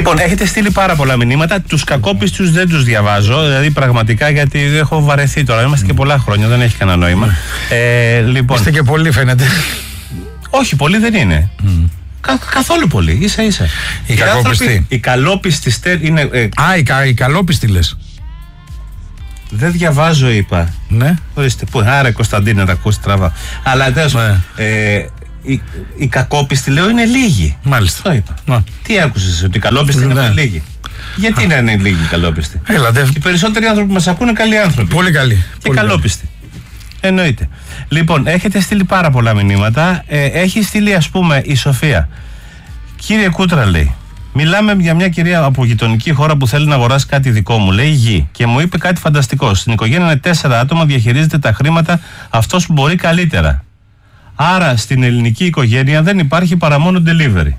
Λοιπόν, έχετε στείλει πάρα πολλά μηνύματα. Τους κακόπιστους δεν τους διαβάζω. Δηλαδή, πραγματικά, γιατί έχω βαρεθεί τώρα. Είμαστε και πολλά χρόνια, δεν έχει κανένα νόημα. Λοιπόν, είστε και πολλοί, φαίνεται. Όχι, πολλοί δεν είναι. Καθόλου πολύ, ίσα-ίσα. Οι κακόπιστοι. Οι καλόπιστοι είναι. Οι καλόπιστοι λες. Δεν διαβάζω, είπα. Ναι. Ορίστε, άρα Κωνσταντίνε, να ακούσει τραβά. Αλλά τέλος πάντων. Οι κακόπιστοι, λέω, είναι λίγοι. Μάλιστα. Το είπα. Τι άκουσες, ότι οι καλόπιστοι είναι λίγοι? Γιατί να είναι λίγοι οι καλόπιστοι? Οι περισσότεροι άνθρωποι που μας ακούνε είναι καλοί άνθρωποι. Πολύ καλοί. Και καλόπιστοι. Εννοείται. Λοιπόν, έχετε στείλει πάρα πολλά μηνύματα. Έχει στείλει, ας πούμε, η Σοφία. Κύριε Κούτρα, λέει, μιλάμε για μια κυρία από γειτονική χώρα που θέλει να αγοράσει κάτι δικό μου, λέει, γη. Και μου είπε κάτι φανταστικό. Στην οικογένεια είναι 4 άτομα, διαχειρίζεται τα χρήματα αυτός που μπορεί καλύτερα. Άρα στην ελληνική οικογένεια δεν υπάρχει παρά μόνο delivery.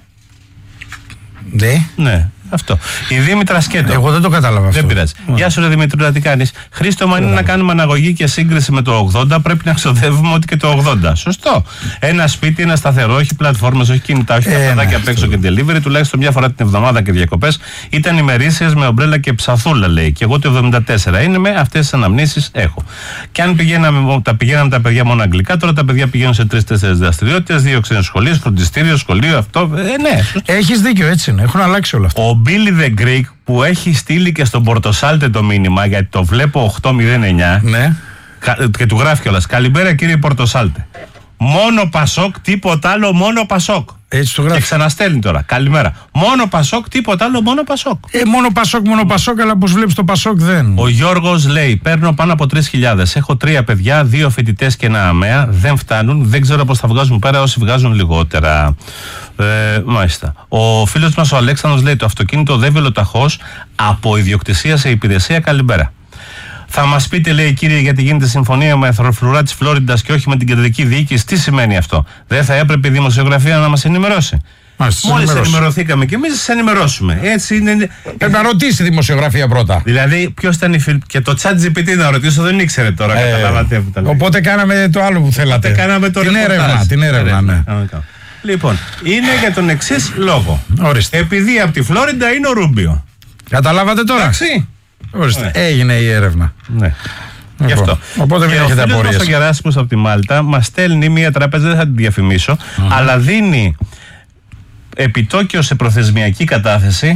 Ναι. Αυτό. Η Δήμητρα Σκέτο. Εγώ δεν το κατάλαβα αυτό. Δεν πειράζει. Γεια σου, ρε Δημήτρη, τι κάνεις? Χρήστο, αν είναι να κάνουμε αναγωγή και σύγκριση με το 80, πρέπει να ξοδεύουμε ότι και το 80. Σωστό. Ένα σπίτι, ένα σταθερό, όχι πλατφόρμες, όχι κινητά, όχι καφεδάκια απ' έξω και delivery, τουλάχιστον μια φορά την εβδομάδα και διακοπές. Ήταν ημερήσιες με ομπρέλα και ψαθούλα, λέει. Και εγώ το 74 είναι με αυτές τις αναμνήσεις έχω. Και αν πηγαίναμε τα παιδιά μόνο αγγλικά, τώρα τα παιδιά πηγαίνουν σε 3-4 δραστηριότητες, 2 ξένες σχολείες, φροντιστήριο, σχολείο, αυτό. Ναι. Έχεις δίκιο, έτσι είναι. Έχουν αλλάξει όλα αυτά. Ο Billy the Greek που έχει στείλει και στον Πορτοσάλτε το μήνυμα, γιατί το βλέπω 809. Ναι. Και του γράφει κιόλας. Καλημέρα, κύριε Πορτοσάλτε. Μόνο Πασόκ, τίποτα άλλο, μόνο Πασόκ. Έτσι το γράφει. Και ξαναστέλνει τώρα. Καλημέρα. Μόνο Πασόκ, τίποτα άλλο, μόνο Πασόκ. Μόνο Πασόκ, αλλά όπως βλέπεις το Πασόκ δεν. Ο Γιώργος λέει: παίρνω πάνω από 3.000. Έχω 3 παιδιά, 2 φοιτητές και ένα αμαία. Δεν φτάνουν. Δεν ξέρω πώς θα βγάζουν πέρα όσοι βγάζουν λιγότερα. Μάλιστα. Ο φίλος μας ο Αλέξανδρος λέει: το αυτοκίνητο δεν βελοταχώς από ιδιοκτησία σε υπηρεσία. Καλημέρα. Θα μας πείτε, λέει, κύριε, γιατί γίνεται συμφωνία με φρουρά της Φλόριντας και όχι με την κεντρική διοίκηση? Τι σημαίνει αυτό? Δεν θα έπρεπε η δημοσιογραφία να μας ενημερώσει? Μόλις ενημερωθήκαμε και εμείς σας ενημερώσουμε. Έτσι είναι. Πρέπει να ρωτήσει η δημοσιογραφία πρώτα. Δηλαδή, ποιος ήταν η φίλη. Και το ChatGPT να ρωτήσω, δεν ήξερε τώρα. Καταλάβατε που τα λέει. Οπότε κάναμε το άλλο που θέλατε. Κάναμε την έρευνα, ναι. Λοιπόν, είναι για τον εξής λόγο. Ορίστε. Επειδή από τη Φλόριντα είναι ο Ρούμπιο. Καταλάβατε τώρα? Εντάξει. Ορίστε. Έγινε η έρευνα. Ναι. Γι' αυτό. Οπότε μην έχετε απορίες. Ο Γεράσιμος από τη Μάλτα μας στέλνει μια τράπεζα, δεν θα την διαφημίσω, αλλά δίνει επιτόκιο σε προθεσμιακή κατάθεση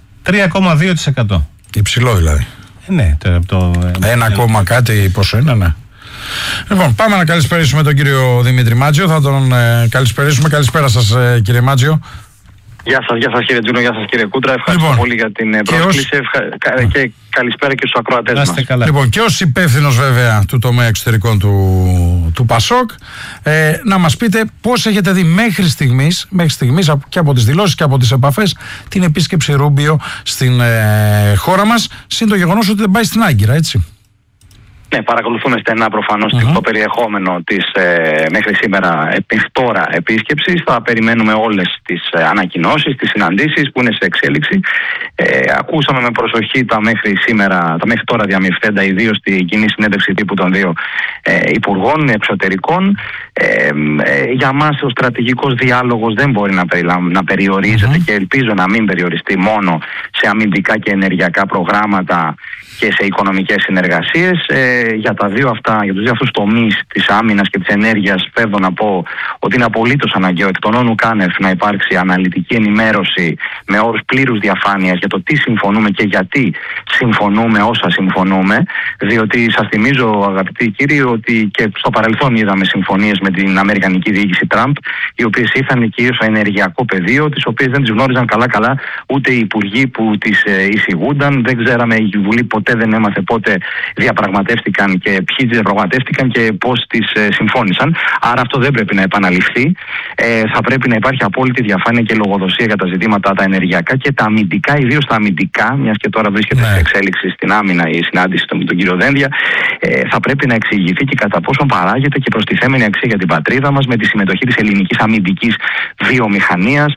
3,2%. Υψηλό δηλαδή. Ναι, το 1, κάτι πόσο είναι, ναι. Λοιπόν, πάμε να καλησπερίσουμε τον κύριο Δημήτρη Μάτζιο. Θα τον καλησπερίσουμε. Καλησπέρα σας, κύριε Μάτζιο. Γεια σας κύριε Τζούνο, γεια σας κύριε Κούτρα. Ευχαριστώ πολύ για την πρόσκληση και καλησπέρα και στους ακροατές μας. Λοιπόν, και ως υπεύθυνος βέβαια του τομέα εξωτερικών του Πασόκ, να μας πείτε πώς έχετε δει μέχρι στιγμής και από τις δηλώσεις και από τις επαφές την επίσκεψη Ρούμπιο στην χώρα μας, συν το γεγονός ότι δεν πάει στην Άγκυρα, έτσι. Ναι, παρακολουθούμε στενά προφανώς το περιεχόμενο της μέχρι σήμερα τώρα επίσκεψης. Θα περιμένουμε όλες τις ανακοινώσεις, τις συναντήσεις που είναι σε εξέλιξη. Ακούσαμε με προσοχή τα μέχρι τώρα διαμειφθέντα, ιδίως στην κοινή συνέντευξη τύπου των 2 υπουργών εξωτερικών. Για μας ο στρατηγικός διάλογος δεν μπορεί να περιορίζεται και ελπίζω να μην περιοριστεί μόνο σε αμυντικά και ενεργειακά προγράμματα και σε οικονομικές συνεργασίες. Για τους δύο αυτούς τομείς της άμυνας και της ενέργειας φεύγω να πω ότι είναι απολύτως αναγκαίο εκ των όνου κάνευ να υπάρξει αναλυτική ενημέρωση με όρους πλήρους διαφάνειας για το τι συμφωνούμε και γιατί συμφωνούμε όσα συμφωνούμε, διότι σας θυμίζω, αγαπητοί κύριοι, ότι και στο παρελθόν είδαμε συμφωνίες με την αμερικανική διοίκηση Τραμπ, οι οποίες ήρθαν κυρίως στο ενεργειακό πεδίο, τις οποίες δεν τις γνώριζαν καλά ούτε οι υπουργοί που τις εισηγούνταν. Δεν ξέραμε, η Βουλή ποτέ δεν έμαθε πότε διαπραγματεύτηκαν και ποιοι διαπραγματεύτηκαν και πώς τις συμφώνησαν. Άρα αυτό δεν πρέπει να επαναληφθεί. Θα πρέπει να υπάρχει απόλυτη διαφάνεια και λογοδοσία για τα ζητήματα τα ενεργειακά και τα αμυντικά, ιδίως τα αμυντικά, μιας και τώρα βρίσκεται σε εξέλιξη στην άμυνα η συνάντηση με τον κύριο Δένδια. Θα πρέπει να εξηγηθεί και κατά πόσο παράγεται και προστιθέμενη αξία για την πατρίδα μας με τη συμμετοχή της ελληνικής αμυντικής βιομηχανίας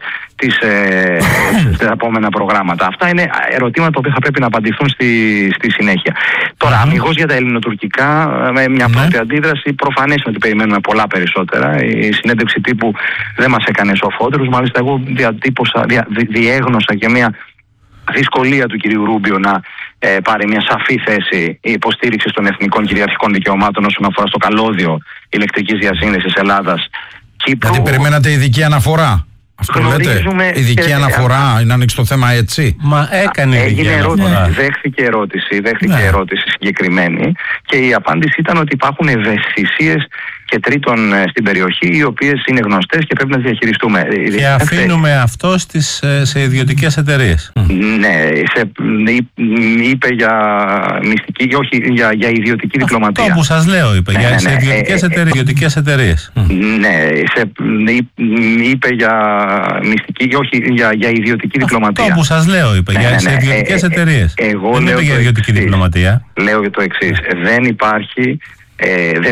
στα επόμενα προγράμματα. Αυτά είναι ερωτήματα τα οποία θα πρέπει να απαντηθούν στη συνέχεια. Τώρα, αμιγώς για τα ελληνοτουρκικά, με μια πρώτη αντίδραση, προφανές είναι ότι περιμένουμε πολλά περισσότερα. Η συνέντευξη τύπου δεν μας έκανε σοφότερους. Μάλιστα, εγώ διέγνωσα και μια δυσκολία του κυρίου Ρούμπιο να πάρει μια σαφή θέση υποστήριξη των εθνικών κυριαρχικών δικαιωμάτων όσον αφορά στο καλώδιο ηλεκτρικής διασύνδεσης Ελλάδας-Κύπρου. Γιατί περιμένατε ειδική αναφορά. Αυτό λέτε, ειδική αναφορά, να ανοίξει το θέμα έτσι. Μα έκανε ειδική αναφορά. Δέχθηκε ερώτηση συγκεκριμένη και η απάντηση ήταν ότι υπάρχουν ευαισθησίες και τρίτων στην περιοχή, οι οποίες είναι γνωστές και πρέπει να τις διαχειριστούμε. Και αφήνουμε αυτό σε ιδιωτικές εταιρείες. Ναι, είπε για μυστική, όχι για ιδιωτική διπλωματία. Αυτό που σας λέω είπε, σε ιδιωτικές εταιρείες. Ναι, είπε για μυστική, όχι για ιδιωτική διπλωματία. Αυτό που σας λέω είπε, σε ιδιωτικές εταιρείες. Εγώ δεν είπε για ιδιωτική διπλωματία. Λέω το εξής, δεν υπάρχει...